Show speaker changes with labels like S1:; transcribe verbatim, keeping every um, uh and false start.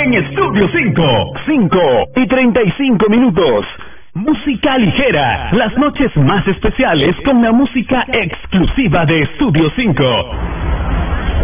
S1: en Estudio cinco.
S2: cinco y treinta y cinco minutos. Música ligera, las noches más especiales con la música exclusiva de Estudio cinco.